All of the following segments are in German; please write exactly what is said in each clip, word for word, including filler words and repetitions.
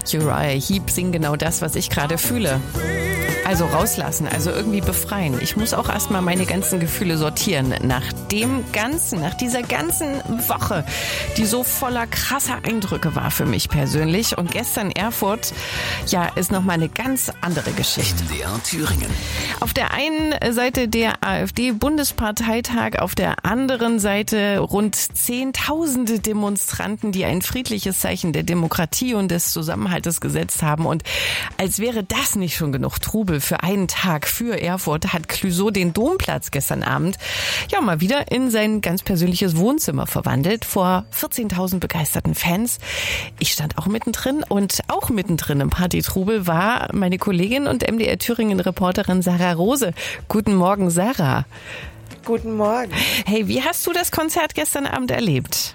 Uriah Heep singen genau das, was ich gerade fühle. Also rauslassen, also irgendwie befreien. Ich muss auch erstmal meine ganzen Gefühle sortieren. Nach dem Ganzen, nach dieser ganzen Woche, die so voller krasser Eindrücke war für mich persönlich. Und gestern Erfurt, ja, ist nochmal eine ganz andere Geschichte. M D R Thüringen. Auf der einen Seite der AfD-Bundesparteitag, auf der anderen Seite rund zehntausende Demonstranten, die ein friedliches Zeichen der Demokratie und des Zusammenhaltes gesetzt haben. Und als wäre das nicht schon genug Trubel für einen Tag für Erfurt, hat Clouseau den Domplatz gestern Abend ja mal wieder in sein ganz persönliches Wohnzimmer verwandelt vor vierzehntausend begeisterten Fans. Ich stand auch mittendrin und auch mittendrin im Partytrubel war meine Kollegin und M D R Thüringen-Reporterin Sarah Rose. Guten Morgen, Sarah. Guten Morgen. Hey, wie hast du das Konzert gestern Abend erlebt?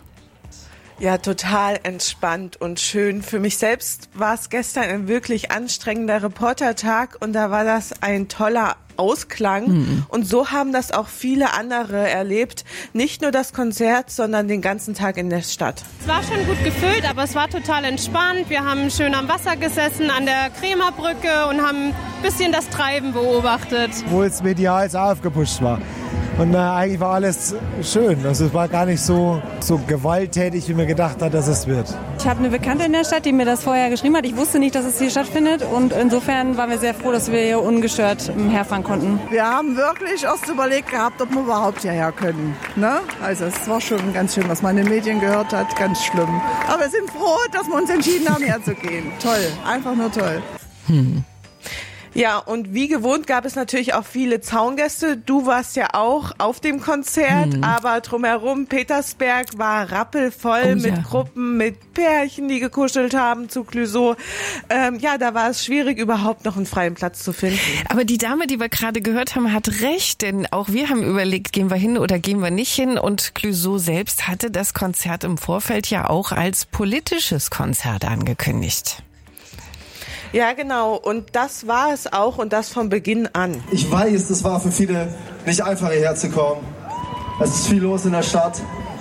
Ja, total entspannt und schön. Für mich selbst war es gestern ein wirklich anstrengender Reportertag und da war das ein toller Ausklang. Mhm. Und so haben das auch viele andere erlebt. Nicht nur das Konzert, sondern den ganzen Tag in der Stadt. Es war schon gut gefüllt, aber es war total entspannt. Wir haben schön am Wasser gesessen, an der Kremerbrücke und haben ein bisschen das Treiben beobachtet. Wo es medial so aufgepusht war. Und äh, eigentlich war alles schön. Also es war gar nicht so, so gewalttätig, wie mir gedacht hat, dass es wird. Ich habe eine Bekannte in der Stadt, die mir das vorher geschrieben hat. Ich wusste nicht, dass es hier stattfindet. Und insofern waren wir sehr froh, dass wir hier ungestört herfahren konnten. Wir haben wirklich erst überlegt gehabt, ob wir überhaupt hierher können. Ne? Also es war schon ganz schön, was man in den Medien gehört hat. Ganz schlimm. Aber wir sind froh, dass wir uns entschieden haben, herzugehen. Toll, einfach nur toll. Hm. Ja, und wie gewohnt gab es natürlich auch viele Zaungäste. Du warst ja auch auf dem Konzert, hm. aber drumherum, Petersberg war rappelvoll oh, mit ja. Gruppen, mit Pärchen, die gekuschelt haben zu Clouseau. Ähm, ja, da war es schwierig, überhaupt noch einen freien Platz zu finden. Aber die Dame, die wir gerade gehört haben, hat recht, denn auch wir haben überlegt, gehen wir hin oder gehen wir nicht hin. Und Clouseau selbst hatte das Konzert im Vorfeld ja auch als politisches Konzert angekündigt. Ja, genau. Und das war es auch und das von Beginn an. Ich weiß, es war für viele nicht einfach, hierher zu kommen. Es ist viel los in der Stadt.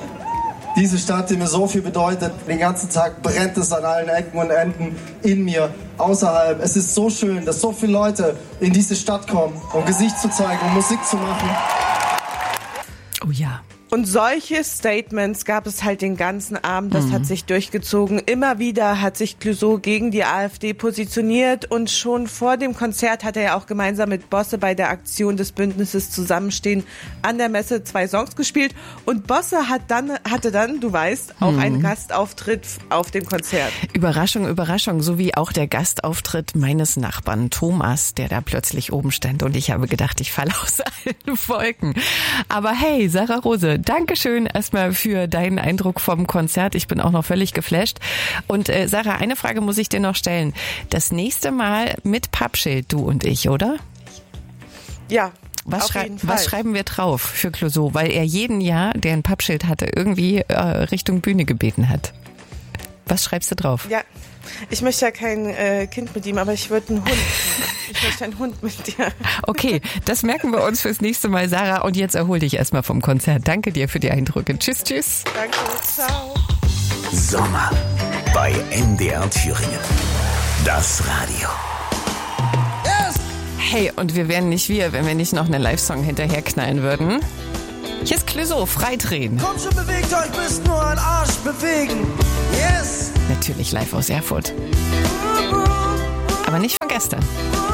Diese Stadt, die mir so viel bedeutet, den ganzen Tag brennt es an allen Ecken und Enden in mir, außerhalb. Es ist so schön, dass so viele Leute in diese Stadt kommen, um Gesicht zu zeigen, um Musik zu machen. Oh ja. Und solche Statements gab es halt den ganzen Abend, das mhm. hat sich durchgezogen. Immer wieder hat sich Clouseau gegen die AfD positioniert und schon vor dem Konzert hat er ja auch gemeinsam mit Bosse bei der Aktion des Bündnisses Zusammenstehen an der Messe zwei Songs gespielt. Und Bosse hat dann, hatte dann, du weißt, auch mhm. einen Gastauftritt auf dem Konzert. Überraschung, Überraschung, so wie auch der Gastauftritt meines Nachbarn Thomas, der da plötzlich oben stand und ich habe gedacht, ich falle aus allen Wolken. Aber hey, Sarah Rose, Dankeschön erstmal für deinen Eindruck vom Konzert. Ich bin auch noch völlig geflasht. Und äh, Sarah, eine Frage muss ich dir noch stellen. Das nächste Mal mit Pappschild, du und ich, oder? Ja. Was, schrei- was schreiben wir drauf für Clouseau? Weil er jeden Jahr, der ein Pappschild hatte, irgendwie äh, Richtung Bühne gebeten hat. Was schreibst du drauf? Ja, ich möchte ja kein äh, Kind mit ihm, aber ich würde einen Hund. Ich möchte einen Hund mit dir. Okay, das merken wir uns fürs nächste Mal, Sarah. Und jetzt erhol dich erstmal vom Konzert. Danke dir für die Eindrücke. Tschüss, tschüss. Danke, ciao. Sommer bei M D R Thüringen. Das Radio. Hey, und wir wären nicht wir, wenn wir nicht noch einen Live-Song hinterherknallen würden. Hier ist Clouseau, Freidrehen. Komm schon, bewegt euch, müsst nur ein Arsch bewegen. Yes! Natürlich live aus Erfurt. Aber nicht von gestern.